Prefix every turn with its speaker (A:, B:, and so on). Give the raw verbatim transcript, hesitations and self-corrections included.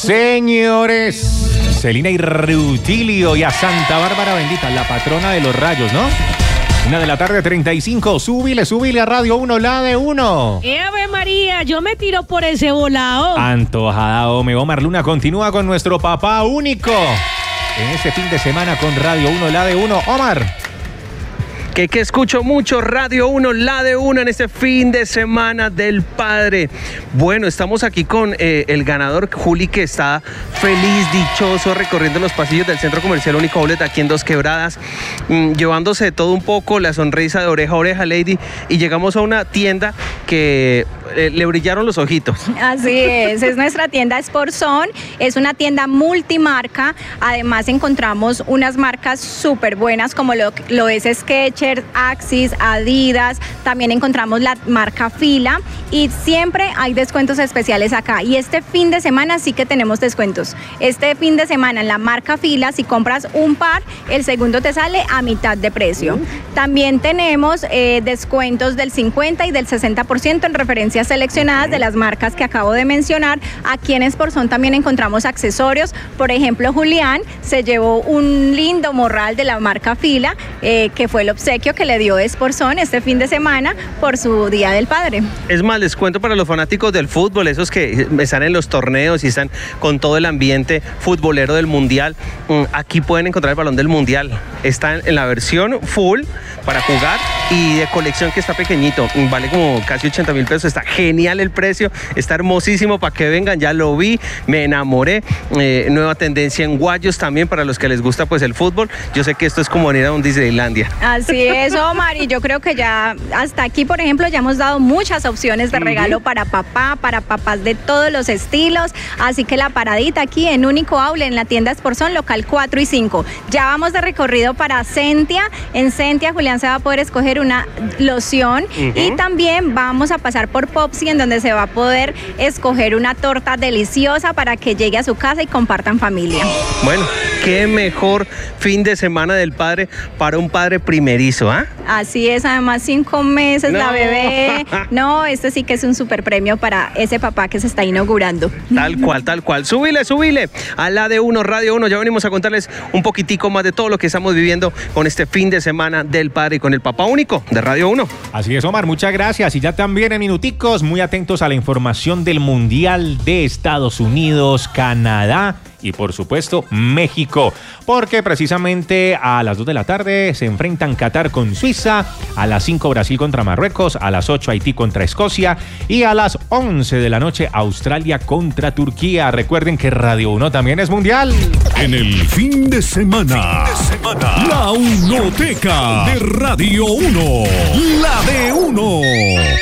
A: Señores, Celina y Rutilio y a Santa Bárbara bendita, la patrona de los rayos, ¿no? Una de la tarde, treinta y cinco. Súbile, súbile a Radio uno, la de uno.
B: ¡Ave María! Yo me tiro por ese volado.
A: Antojada, Ome. Omar Luna continúa con nuestro papá único en este fin de semana con Radio uno, la de uno. Omar.
C: Que, que escucho mucho Radio uno, la de uno en este fin de semana del padre. Bueno, estamos aquí con eh, el ganador Juli, que está feliz, dichoso, recorriendo los pasillos del Centro Comercial Único Outlet aquí en Dos Quebradas, mmm, llevándose todo un poco, la sonrisa de oreja a oreja, Lady, y llegamos a una tienda que eh, le brillaron los ojitos.
D: Así es, es nuestra tienda Sportzone, es una tienda multimarca, además encontramos unas marcas súper buenas como lo, lo es Skechers, Axis, Adidas, también encontramos la marca Fila y siempre hay descuentos especiales acá. Y este fin de semana sí que tenemos descuentos. Este fin de semana en la marca Fila, si compras un par, el segundo te sale a mitad de precio. También tenemos eh, descuentos del cincuenta y del sesenta por ciento en referencias seleccionadas de las marcas que acabo de mencionar. Aquí en Sportzone también encontramos accesorios. Por ejemplo, Julián se llevó un lindo morral de la marca Fila, eh, que fue el obsequio que le dio Sportzone este fin de semana por su Día del Padre.
C: Es más, descuento para los fanáticos del fútbol, esos que están en los torneos y están con todo el ambiente futbolero del Mundial. Aquí pueden encontrar el balón del Mundial. Está en la versión full para jugar y de colección, que está pequeñito. Vale como casi ochenta mil pesos. Está genial el precio, está hermosísimo para que vengan. Ya lo vi, me enamoré. Eh, nueva tendencia en guayos también para los que les gusta pues el fútbol. Yo sé que esto es como ir a un Disneylandia.
D: Así es, Omar, y yo creo que ya hasta aquí, por ejemplo, ya hemos dado muchas opciones de regalo uh-huh. para papá, para papás de todos los estilos, así que la paradita aquí en Único Outlet, en la tienda Sportzone, local cuatro y cinco. Ya vamos de recorrido para Sentia. En Sentia, Julián se va a poder escoger una loción uh-huh. y también vamos a pasar por Popsi, en donde se va a poder escoger una torta deliciosa para que llegue a su casa y compartan familia.
C: Bueno, qué mejor fin de semana del padre para un padre primerizo, ¿ah? ¿eh?
D: Así es, además cinco meses no. la bebé. No, este sí que es un super premio para ese papá que se está inaugurando.
C: Tal cual, tal cual. Súbile, súbile a la de uno, Radio uno. Ya venimos a contarles un poquitico más de todo lo que estamos viviendo con este fin de semana del padre y con el papá único de Radio uno.
A: Así es, Omar, muchas gracias. Y ya también en minuticos, muy atentos a la información del Mundial de Estados Unidos, Canadá y por supuesto México, porque precisamente a las dos de la tarde se enfrentan Qatar con Suiza, a las cinco Brasil contra Marruecos, a las ocho Haití contra Escocia y a las once de la noche Australia contra Turquía. Recuerden que Radio uno también es mundial.
E: En el fin de semana, fin de semana. La Unoteca de Radio uno, la de uno.